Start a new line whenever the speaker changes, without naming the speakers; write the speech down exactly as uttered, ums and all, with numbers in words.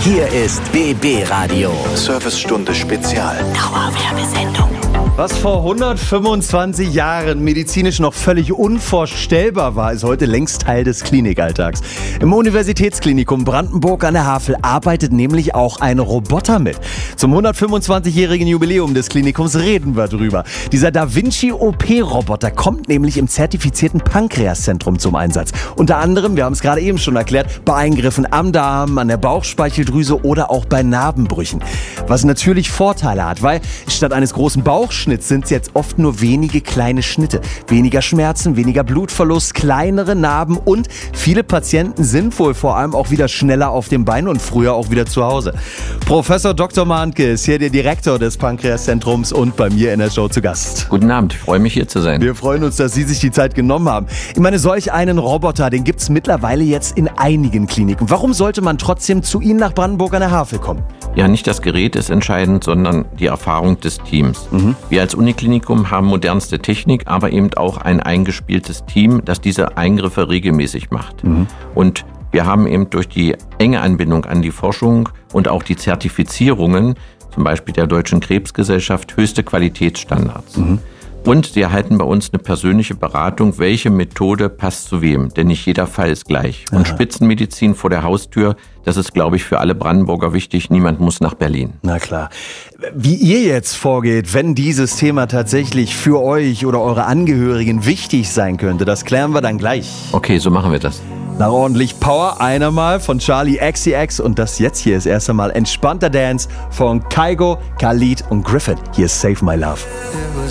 Hier ist B B Radio.
Servicestunde Spezial.
Dauerwerbesendung.
Was vor hundertfünfundzwanzig Jahren medizinisch noch völlig unvorstellbar war, ist heute längst Teil des Klinikalltags. Im Universitätsklinikum Brandenburg an der Havel arbeitet nämlich auch ein Roboter mit. Zum hundertfünfundzwanzigjährigen Jubiläum des Klinikums reden wir drüber. Dieser Da Vinci O P-Roboter kommt nämlich im zertifizierten Pankreaszentrum zum Einsatz. Unter anderem, wir haben es gerade eben schon erklärt, bei Eingriffen am Darm, an der Bauchspeicheldrüse oder auch bei Narbenbrüchen. Was natürlich Vorteile hat, weil statt eines großen Bauchschnitts sind es jetzt oft nur wenige kleine Schnitte. Weniger Schmerzen, weniger Blutverlust, kleinere Narben und viele Patienten sind wohl vor allem auch wieder schneller auf dem Bein und früher auch wieder zu Hause. Professor Doktor Mahnke ist hier der Direktor des Pankreaszentrums und bei mir in der Show zu Gast.
Guten Abend, ich freue mich hier zu sein.
Wir freuen uns, dass Sie sich die Zeit genommen haben. Ich meine, solch einen Roboter, den gibt es mittlerweile jetzt in einigen Kliniken. Warum sollte man trotzdem zu Ihnen nach Brandenburg an der Havel kommen?
Ja, nicht das Gerät ist entscheidend, sondern die Erfahrung des Teams. Mhm. Wir als Uniklinikum haben modernste Technik, aber eben auch ein eingespieltes Team, das diese Eingriffe regelmäßig macht. Mhm. Und wir haben eben durch die enge Anbindung an die Forschung und auch die Zertifizierungen, zum Beispiel der Deutschen Krebsgesellschaft, höchste Qualitätsstandards. Mhm. Und sie erhalten bei uns eine persönliche Beratung, welche Methode passt zu wem. Denn nicht jeder Fall ist gleich. Und
Aha.
Spitzenmedizin vor der Haustür, das ist, glaube ich, für alle Brandenburger wichtig. Niemand muss nach Berlin.
Na klar. Wie ihr jetzt vorgeht, wenn dieses Thema tatsächlich für euch oder eure Angehörigen wichtig sein könnte, das klären wir dann gleich.
Okay, so machen wir das.
Nach ordentlich Power, einer mal von Charlie X C X und das jetzt hier ist erst einmal entspannter Dance von Kygo, Khalid und Griffin. Hier ist Save My Love.